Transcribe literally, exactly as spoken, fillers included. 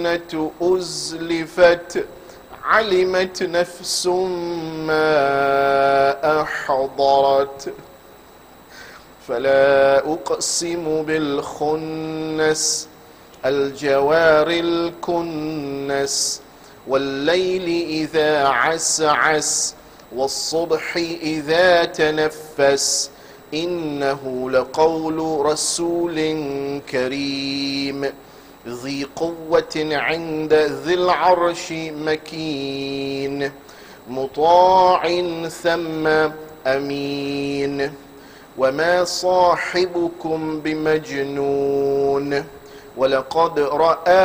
أزلفت علمت نفس ما أحضرت فلا أقسم بالخنس الجوار الكنس والليل إذا عسعس والصبح إذا تنفس إنه لقول رسول كريم ذي قوة عند ذي العرش مكين مطاع ثم أمين وما صاحبكم بمجنون ولقد رأى